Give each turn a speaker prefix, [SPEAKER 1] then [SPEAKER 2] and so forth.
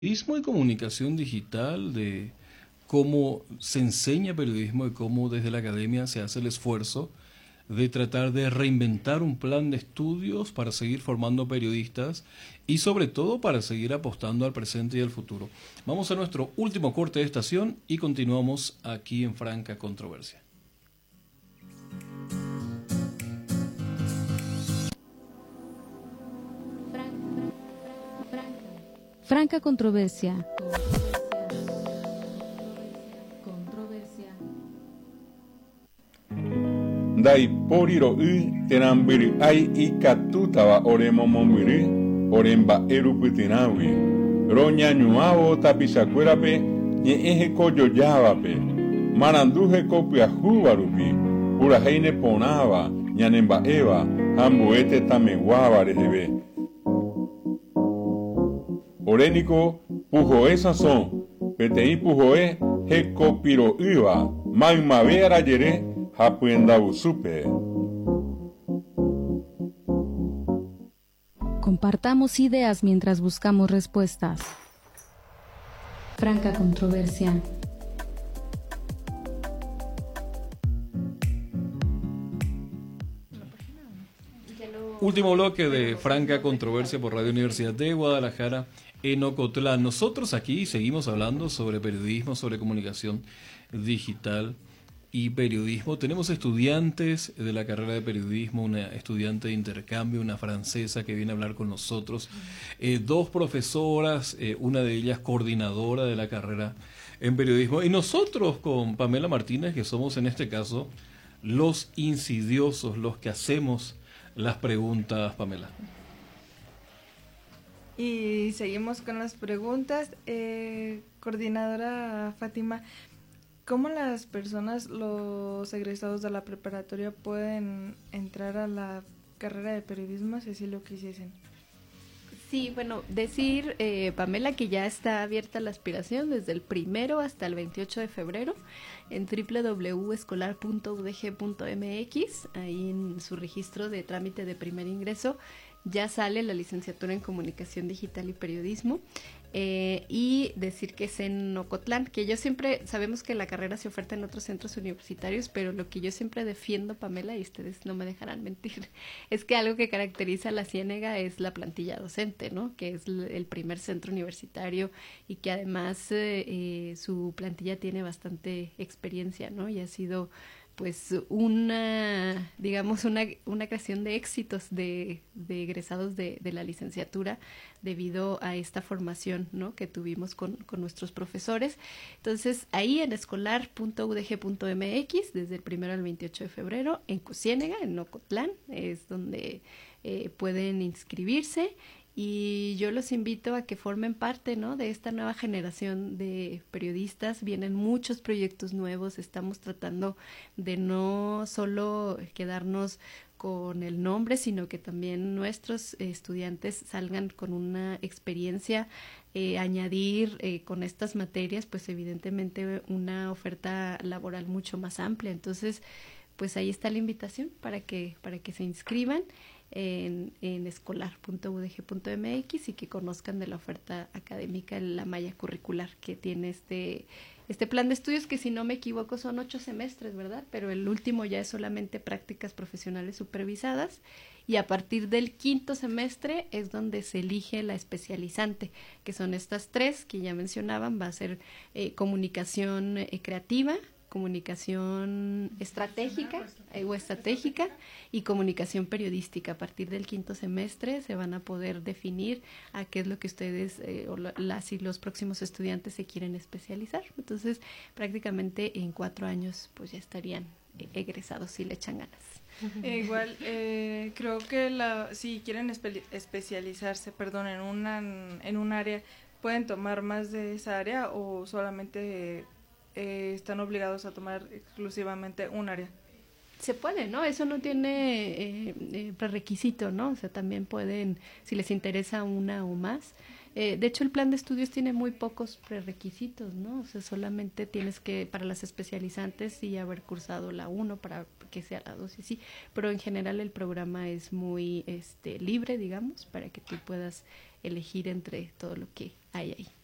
[SPEAKER 1] Periodismo y comunicación digital, de cómo se enseña periodismo y cómo desde la academia se hace el esfuerzo de tratar de reinventar un plan de estudios para seguir formando periodistas y sobre todo para seguir apostando al presente y al futuro. Vamos a nuestro último corte de estación y continuamos aquí en Franca Controversia.
[SPEAKER 2] Franca Controversia.
[SPEAKER 3] Dai poriro tenambiri ai ikatutawa oremomomiri oremba erupitinawi roña ñuao tapisakuerape ñe'ẽhe kojojávape maranduje kopiahúvarupi purahéine porãva ñanemba'éva ha mbo'e tameguáva reheve oréniko puhoe sãso peteĩ puhoe hekopiro'ýva maymave arajere Súper.
[SPEAKER 2] Compartamos ideas mientras buscamos respuestas. Franca Controversia.
[SPEAKER 1] Último bloque de Franca Controversia por Radio Universidad de Guadalajara en Ocotlán. Nosotros aquí seguimos hablando sobre periodismo, sobre comunicación digital y periodismo. Tenemos estudiantes de la carrera de periodismo, una estudiante de intercambio, una francesa que viene a hablar con nosotros, dos profesoras, una de ellas coordinadora de la carrera en periodismo, y nosotros con Pamela Martínez, que somos en este caso los insidiosos, los que hacemos las preguntas, Pamela.
[SPEAKER 4] Y seguimos con las preguntas. Coordinadora Fátima, ¿cómo las personas, los egresados de la preparatoria pueden entrar a la carrera de periodismo si así lo quisiesen?
[SPEAKER 5] Sí, bueno, decir, Pamela, que ya está abierta la aspiración desde el 1 hasta el 28 de febrero en www.escolar.udg.mx. Ahí en su registro de trámite de primer ingreso ya sale la licenciatura en Comunicación Digital y Periodismo. Y decir que es en Ocotlán, que yo siempre, sabemos que la carrera se oferta en otros centros universitarios, pero lo que yo siempre defiendo, Pamela, y ustedes no me dejarán mentir, es que algo que caracteriza a la Ciénega es la plantilla docente, ¿no? Que es el primer centro universitario y que además su plantilla tiene bastante experiencia, ¿no? Y ha sido pues una creación de éxitos de egresados de la licenciatura debido a esta formación, ¿no? Que tuvimos con nuestros profesores. Entonces, ahí en escolar.udg.mx, desde el 1 al 28 de febrero, en Ciénega, en Ocotlán, es donde pueden inscribirse. Y yo los invito a que formen parte, ¿no? De esta nueva generación de periodistas. Vienen muchos proyectos nuevos. Estamos tratando de no solo quedarnos con el nombre, sino que también nuestros estudiantes salgan con una experiencia, añadir con estas materias, pues evidentemente una oferta laboral mucho más amplia. Entonces, pues ahí está la invitación para que se inscriban en escolar.udg.mx y que conozcan de la oferta académica, la malla curricular que tiene este plan de estudios, que si no me equivoco son 8 semestres, ¿verdad? Pero el último ya es solamente prácticas profesionales supervisadas, y a partir del 5º semestre es donde se elige la especializante, que son estas 3 que ya mencionaban. Va a ser comunicación creativa, comunicación estratégica y comunicación periodística. A partir del 5º semestre se van a poder definir a qué es lo que ustedes o las y los próximos estudiantes se quieren especializar. Entonces, prácticamente en 4 años pues ya estarían egresados si le echan ganas.
[SPEAKER 4] Igual, creo que si quieren especializarse, en un área, ¿pueden tomar más de esa área o solamente están obligados a tomar exclusivamente un área?
[SPEAKER 5] Se puede, ¿no? Eso no tiene prerequisito, ¿no? O sea, también pueden, si les interesa una o más. De hecho, el plan de estudios tiene muy pocos prerequisitos, ¿no? O sea, solamente tienes que, para las especializantes, sí haber cursado la 1 para que sea la 2 y sí. Pero en general el programa es muy libre, digamos, para que tú puedas elegir entre todo lo que hay ahí.